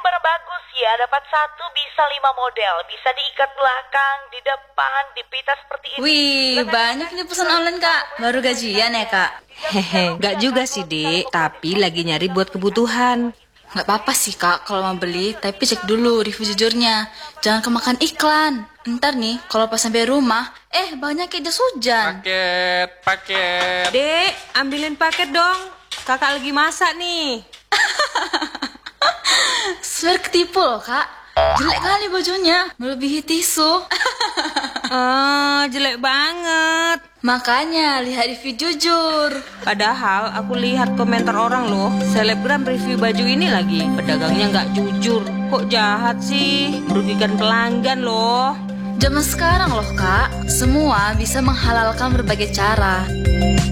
barang bagus ya, dapat satu bisa 5 model, bisa diikat belakang, di depan, dipita seperti ini. Wih, banyak nih pesan online kak. Baru gajian ya kak? Hehe, nggak juga sih dek, tapi lagi nyari buat kebutuhan. Nggak apa-apa sih kak kalau mau beli, tapi cek dulu review jujurnya. Jangan kemakan iklan. Ntar nih kalau pas sampai rumah, banyak kayak jas hujan. Paket. Dek, ambilin paket dong. Kakak lagi masak nih. Swear ketipu loh kak. Jelek kali bajunya, melebihi tisu. Jelek banget. Makanya lihat review jujur. Padahal aku lihat komentar orang loh, selebgram review baju ini lagi. Pedagangnya nggak jujur. Kok jahat sih? Merugikan pelanggan loh. Zaman sekarang loh kak, semua bisa menghalalkan berbagai cara.